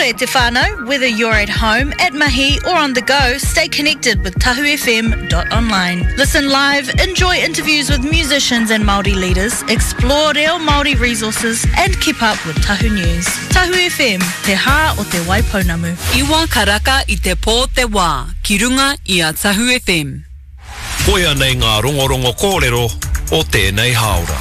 Mole te whānau, whether you're at home, at mahi or on the go, stay connected with tahufm.online. Listen live, enjoy interviews with musicians and Māori leaders, explore reo Māori resources and keep up with Tahu News. Tahu FM, te hā o te Waipounamu. Iwa karaka I te pō te wā, ki runga I a Tahu FM. Koia nei ngā rongorongo kōrero o tēnei haora.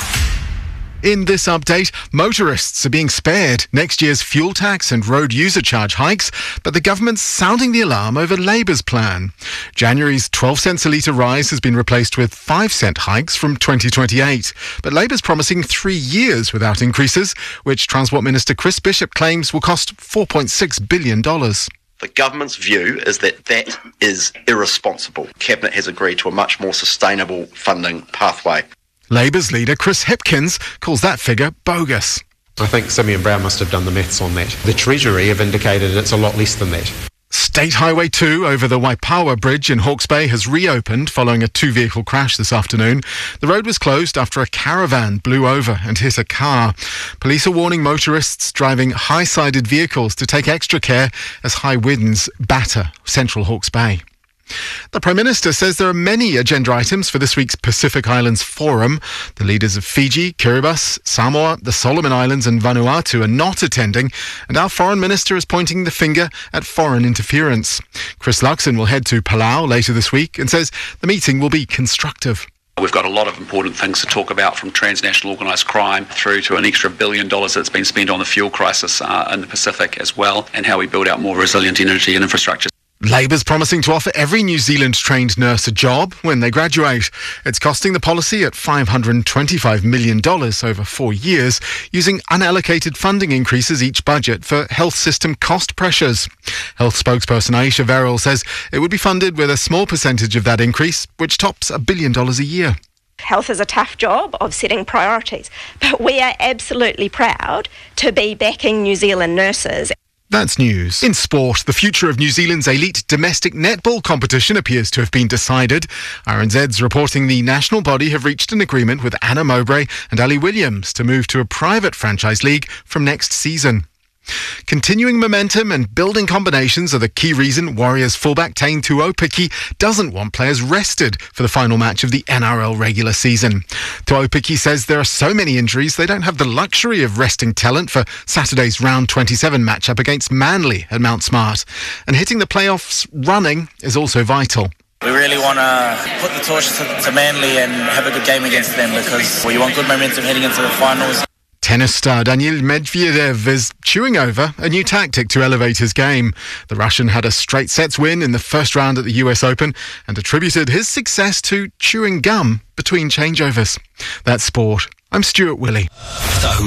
In this update, motorists are being spared next year's fuel tax and road user charge hikes, but the government's sounding the alarm over Labour's plan. January's 12 cents a litre rise has been replaced with 5 cent hikes from 2028. But Labour's promising 3 years without increases, which Transport Minister Chris Bishop claims will cost $4.6 billion. The government's view is that that is irresponsible. Cabinet has agreed to a much more sustainable funding pathway. Labour's leader Chris Hipkins calls that figure bogus. I think Simeon Brown must have done the maths on that. The Treasury have indicated it's a lot less than that. State Highway 2 over the Waipawa Bridge in Hawke's Bay has reopened following a two-vehicle crash this afternoon. The road was closed after a caravan blew over and hit a car. Police are warning motorists driving high-sided vehicles to take extra care as high winds batter central Hawke's Bay. The Prime Minister says there are many agenda items for this week's Pacific Islands Forum. The leaders of Fiji, Kiribati, Samoa, the Solomon Islands and Vanuatu are not attending, and our Foreign Minister is pointing the finger at foreign interference. Chris Luxon will head to Palau later this week and says the meeting will be constructive. We've got a lot of important things to talk about, from transnational organised crime through to an extra $1 billion that's been spent on the fuel crisis in the Pacific as well, and how we build out more resilient energy and infrastructure. Labour's promising to offer every New Zealand-trained nurse a job when they graduate. It's costing the policy at $525 million over 4 years, using unallocated funding increases each budget for health system cost pressures. Health spokesperson Aisha Verrill says it would be funded with a small percentage of that increase, which tops $1 billion a year. Health is a tough job of setting priorities, but we are absolutely proud to be backing New Zealand nurses. That's news. In sport, the future of New Zealand's elite domestic netball competition appears to have been decided. RNZ's reporting the national body have reached an agreement with Anna Mowbray and Ali Williams to move to a private franchise league from next season. Continuing momentum and building combinations are the key reason Warriors fullback Taine Tuopiki doesn't want players rested for the final match of the NRL regular season. Tuopiki says there are so many injuries they don't have the luxury of resting talent for Saturday's round 27 matchup against Manly at Mount Smart. And hitting the playoffs running is also vital. We really want to put the torch to Manly and have a good game against them, because we want good momentum heading into the finals. Tennis star Daniil Medvedev is chewing over a new tactic to elevate his game. The Russian had a straight sets win in the first round at the US Open and attributed his success to chewing gum between changeovers. That's sport. I'm Stuart Willey.